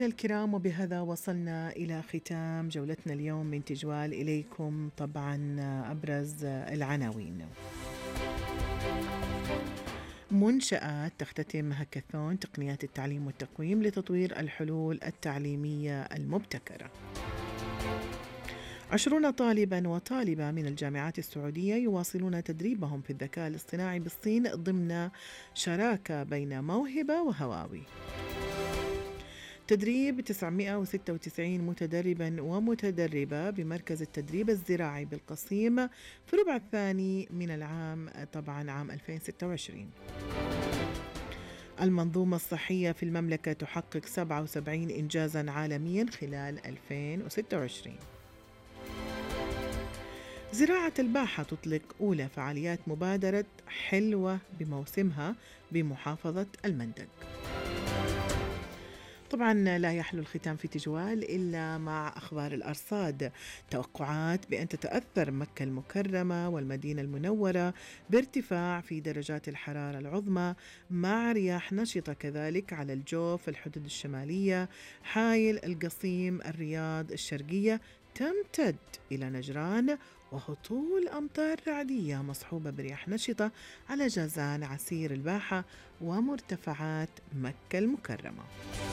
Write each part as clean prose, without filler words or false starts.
الكرام، وبهذا وصلنا إلى ختام جولتنا اليوم من تجوال. إليكم طبعا أبرز العناوين. منشآت تختتم هاكاثون تقنيات التعليم والتقويم لتطوير الحلول التعليمية المبتكرة. 20 طالبا وطالبة من الجامعات السعودية يواصلون تدريبهم في الذكاء الاصطناعي بالصين ضمن شراكة بين موهبة وهواوي. تدريب 996 متدربا ومتدربة بمركز التدريب الزراعي بالقصيم في الربع الثاني من العام، طبعا عام 2026. المنظومة الصحية في المملكة تحقق 77 إنجازا عالميا خلال 2026. زراعة الباحة تطلق أولى فعاليات مبادرة حلوة بموسمها بمحافظة المندق. طبعا لا يحلو الختام في تجوال إلا مع أخبار الأرصاد. توقعات بأن تتأثر مكة المكرمة والمدينة المنورة بارتفاع في درجات الحرارة العظمى مع رياح نشطة كذلك على الجوف الحدود الشمالية، حايل، القصيم، الرياض الشرقية، تمتد إلى نجران، وهطول أمطار رعدية مصحوبة برياح نشطة على جازان، عسير، الباحة ومرتفعات مكة المكرمة.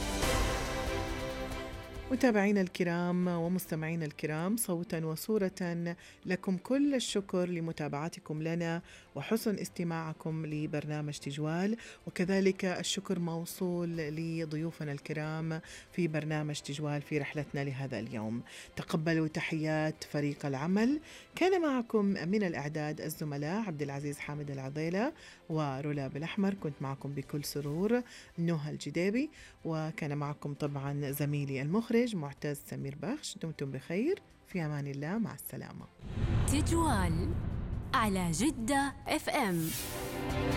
متابعينا الكرام ومستمعينا الكرام، صوتا وصورة لكم كل الشكر لمتابعتكم لنا وحسن استماعكم لبرنامج تجوال، وكذلك الشكر موصول لضيوفنا الكرام في برنامج تجوال في رحلتنا لهذا اليوم. تقبلوا تحيات فريق العمل. كان معكم من الإعداد الزملاء عبد العزيز حامد العضيلة ورولا بالأحمر، كنت معكم بكل سرور نهى الجديبي، وكان معكم طبعا زميلي المخرج معتز سمير بخش. دمتم بخير، في أمان الله، مع السلامة. تجوال على جدة FM.